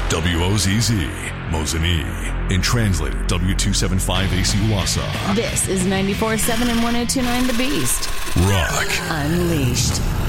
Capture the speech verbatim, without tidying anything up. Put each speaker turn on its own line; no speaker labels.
W O Z Z, Mosinee, and translator W two seventy-five A C Wausau.
This is ninety-four point seven and one oh two point nine The Beast.
Rock
Unleashed.